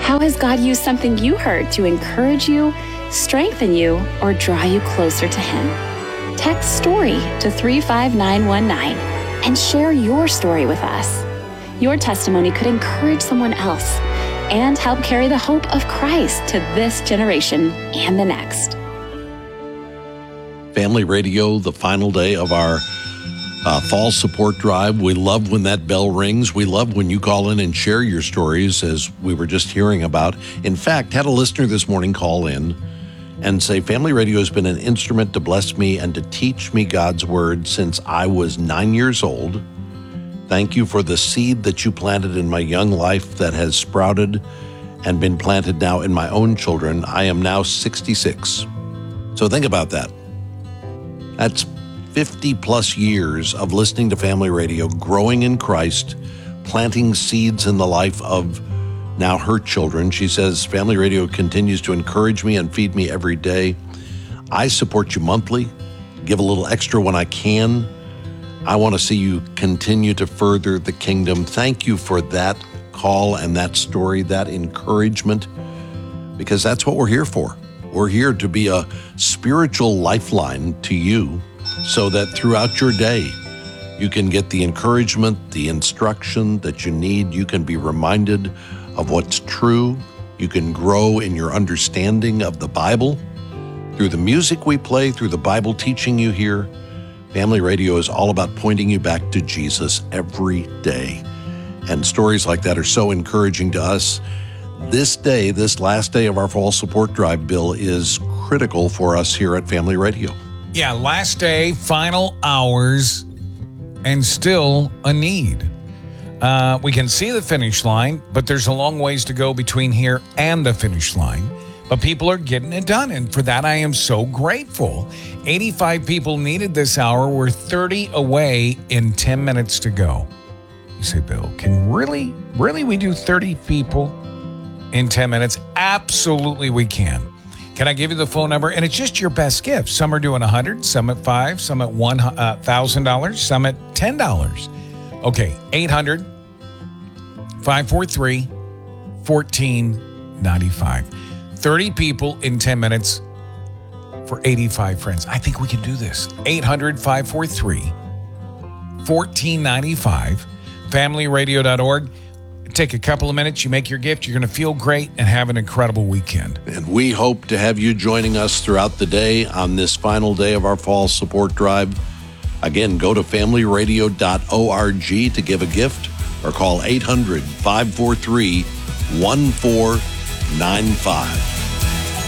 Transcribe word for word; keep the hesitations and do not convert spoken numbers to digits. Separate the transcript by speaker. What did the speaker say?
Speaker 1: How has God used something you heard to encourage you, strengthen you, or draw you closer to Him? Text STORY to three five nine one nine and share your story with us. Your testimony could encourage someone else and help carry the hope of Christ to this generation and the next.
Speaker 2: Family Radio, the final day of our uh, fall support drive. We love when that bell rings. We love when you call in and share your stories, as we were just hearing about. In fact, had a listener this morning call in and say, Family Radio has been an instrument to bless me and to teach me God's word since I was nine years old. Thank you for the seed that you planted in my young life that has sprouted and been planted now in my own children. I am now sixty-six. So think about that. That's fifty plus years of listening to Family Radio, growing in Christ, planting seeds in the life of now her children. She says, Family Radio continues to encourage me and feed me every day. I support you monthly, give a little extra when I can. I want to see you continue to further the kingdom. Thank you for that call and that story, that encouragement, because that's what we're here for. We're here to be a spiritual lifeline to you so that throughout your day, you can get the encouragement, the instruction that you need. You can be reminded of what's true. You can grow in your understanding of the Bible through the music we play, through the Bible teaching you hear. Family Radio is all about pointing you back to Jesus every day. And stories like that are so encouraging to us. This day, this last day of our fall support drive, Bill, is critical for us here at Family Radio.
Speaker 3: Yeah, last day, final hours, and still a need. Uh, we can see the finish line, but there's a long ways to go between here and the finish line. But people are getting it done, and for that I am so grateful. eighty-five people needed this hour. We're thirty away in ten minutes to go. You say, Bill, can really, really we do thirty people in ten minutes? Absolutely we can. Can I give you the phone number? And it's just your best gift. Some are doing one hundred, some at five, some at one thousand dollars, some at ten dollars. Okay, eight hundred, five four three, one four nine five. thirty people in ten minutes for eighty-five friends. I think we can do this. eight hundred, five four three, one four nine five, family radio dot org. Take a couple of minutes, you make your gift, you're going to feel great and have an incredible weekend.
Speaker 2: And we hope to have you joining us throughout the day on this final day of our fall support drive. Again, go to family radio dot org to give a gift or call eight hundred, five four three, one four nine five.